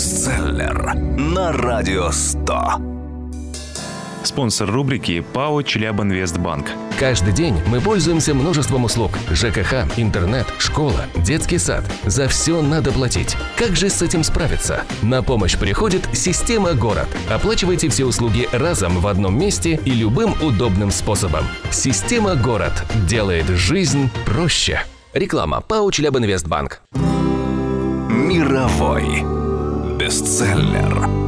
Бестселлер на Радио 100. Спонсор рубрики ПАО «Челябинвестбанк». Каждый день мы пользуемся множеством услуг. ЖКХ, интернет, школа, детский сад. За все надо платить. Как же с этим справиться? На помощь приходит система «Город». Оплачивайте все услуги разом в одном месте и любым удобным способом. Система «Город» делает жизнь проще. Реклама. ПАО «Челябинвестбанк». Мировой бестселлер.